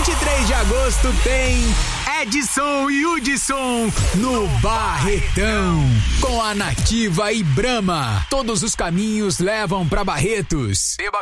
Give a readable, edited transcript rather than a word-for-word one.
23 de agosto tem Edson e Hudson no Barretão. Com a Nativa e Brahma. Todos os caminhos levam pra Barretos. Beba